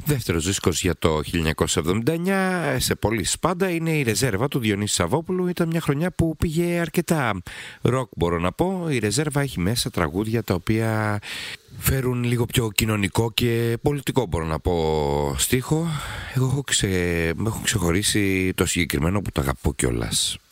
Δεύτερος δίσκος για το 1979, σε πωλήσεις πάντα, είναι η Ρεζέρβα του Διονύση Σαββόπουλου. Ήταν μια χρονιά που πήγε αρκετά ροκ, μπορώ να πω. Η Ρεζέρβα έχει μέσα τραγούδια τα οποία φέρουν λίγο πιο κοινωνικό και πολιτικό, μπορώ να πω, στίχο. Εγώ έχω ξεχωρίσει το συγκεκριμένο που το αγαπώ κιόλας.